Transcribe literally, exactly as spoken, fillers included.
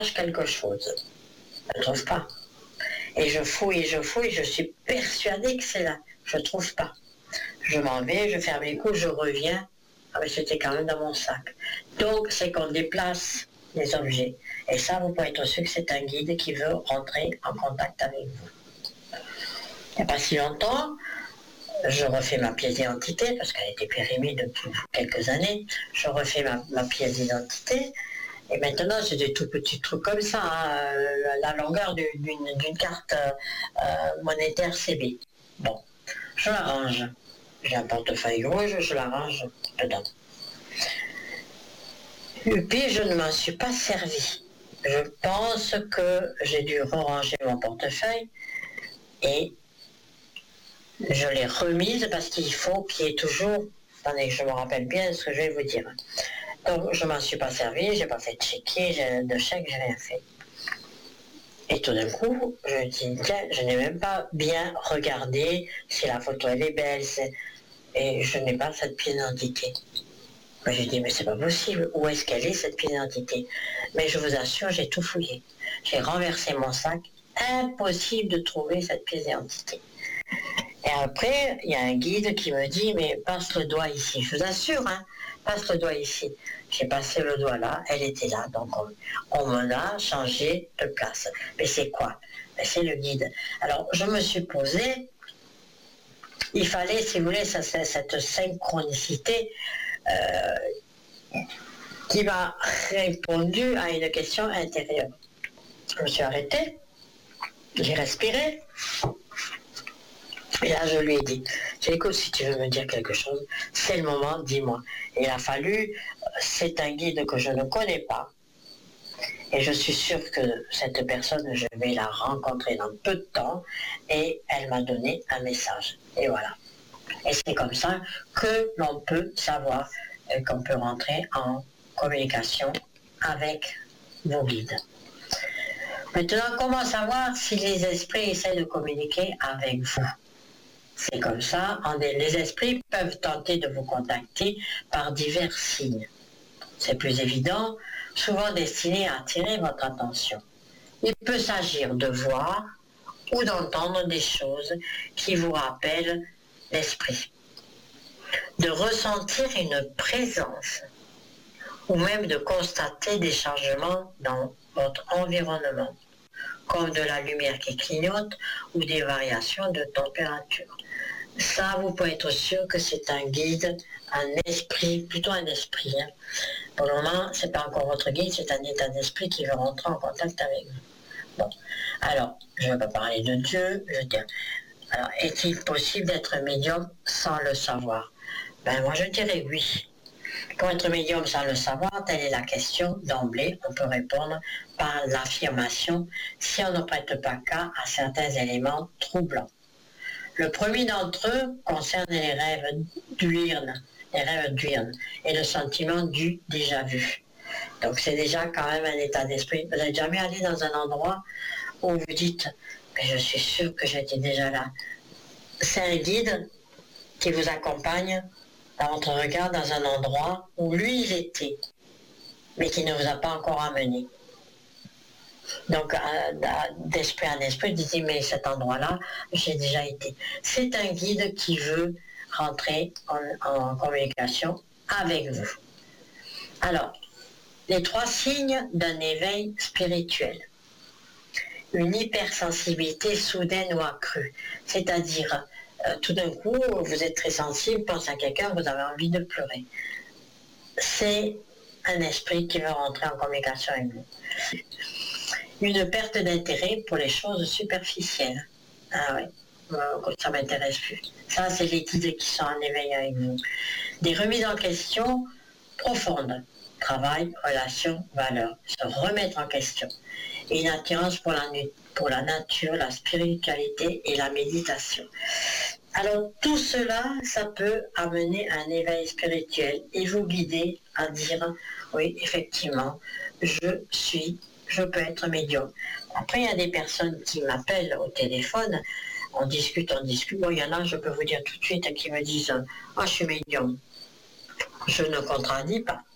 quelque chose. Je ne trouve pas. Et je fouille, je fouille, je suis persuadée que c'est là. Je ne trouve pas. Je m'en vais, je ferme les coups, je reviens. Ah mais c'était quand même dans mon sac. Donc c'est qu'on déplace les objets. Et ça, vous pouvez être sûr que c'est un guide qui veut rentrer en contact avec vous. Il n'y a pas si longtemps, je refais ma pièce d'identité, parce qu'elle était périmée depuis quelques années. Je refais ma, ma pièce d'identité. Et maintenant, c'est des tout petits trucs comme ça, hein, la longueur d'une carte euh, monétaire C B. Bon, je la range. J'ai un portefeuille rouge, je la range dedans. Et puis, je ne m'en suis pas servi. Je pense que j'ai dû ranger mon portefeuille et je l'ai remise parce qu'il faut qu'il y ait toujours... Attendez que je me rappelle bien ce que je vais vous dire. Donc, je ne m'en suis pas servi, je n'ai pas fait de chéquier, de chèque, je n'ai rien fait. Et tout d'un coup, je me dis, tiens, je n'ai même pas bien regardé si la photo elle est belle, et je n'ai pas cette pièce d'identité. J'ai dit, mais c'est pas possible, où est-ce qu'elle est cette pièce d'identité? Mais je vous assure, j'ai tout fouillé. J'ai renversé mon sac, impossible de trouver cette pièce d'identité. Et après, il y a un guide qui me dit, mais passe le doigt ici. Je vous assure, hein, passe le doigt ici. J'ai passé le doigt là, elle était là. Donc on, on m'en a changé de place. Mais c'est quoi? Ben, c'est le guide. Alors je me suis posé, il fallait, si vous voulez, ça, cette synchronicité euh, qui m'a répondu à une question intérieure. Je me suis arrêtée, j'ai respiré. Et là, je lui ai dit, écoute, si tu veux me dire quelque chose, c'est le moment, dis-moi. Il a fallu, c'est un guide que je ne connais pas. Et je suis sûre que cette personne, je vais la rencontrer dans peu de temps. Et elle m'a donné un message. Et voilà. Et c'est comme ça que l'on peut savoir, euh, qu'on peut rentrer en communication avec vos guides. Maintenant, comment savoir si les esprits essaient de communiquer avec vous? C'est comme ça, les esprits peuvent tenter de vous contacter par divers signes. C'est plus évident, souvent destiné à attirer votre attention. Il peut s'agir de voir ou d'entendre des choses qui vous rappellent l'esprit, de ressentir une présence ou même de constater des changements dans votre environnement, comme de la lumière qui clignote ou des variations de température. Ça, vous pouvez être sûr que c'est un guide, un esprit, plutôt un esprit. Hein. Pour le moment, ce n'est pas encore votre guide, c'est un état d'esprit qui veut rentrer en contact avec vous. Bon, alors, je ne vais pas parler de Dieu, je veux dire, alors, est-il possible d'être médium sans le savoir? Ben, moi, je dirais oui. Pour être médium sans le savoir, telle est la question. D'emblée, on peut répondre par l'affirmation si on ne prête pas cas à certains éléments troublants. Le premier d'entre eux concerne les rêves diurnes, les rêves diurnes et le sentiment du déjà vu. Donc c'est déjà quand même un état d'esprit. Vous n'êtes jamais allé dans un endroit où vous dites « mais je suis sûr que j'étais déjà là ». C'est un guide qui vous accompagne dans votre regard dans un endroit où lui il était, mais qui ne vous a pas encore amené. Donc, d'esprit en esprit, dites mais cet endroit-là, j'ai déjà été. C'est un guide qui veut rentrer en, en communication avec vous. Alors, les trois signes d'un éveil spirituel. Une hypersensibilité soudaine ou accrue, c'est-à-dire, euh, tout d'un coup, vous êtes très sensible, pensez à quelqu'un, vous avez envie de pleurer. C'est un esprit qui veut rentrer en communication avec vous. Une perte d'intérêt pour les choses superficielles. Ah oui, ça ne m'intéresse plus. Ça, c'est les guides qui sont en éveil avec vous. Des remises en question profondes. Travail, relations, valeurs. Se remettre en question. Et une attirance pour la, pour la nature, la spiritualité et la méditation. Alors tout cela, ça peut amener un éveil spirituel et vous guider à dire, oui, effectivement, je suis je peux être médium. Après, il y a des personnes qui m'appellent au téléphone, on discute, on discute. Bon, il y en a, je peux vous dire tout de suite, qui me disent « Ah, je suis médium ». Je ne contradis pas.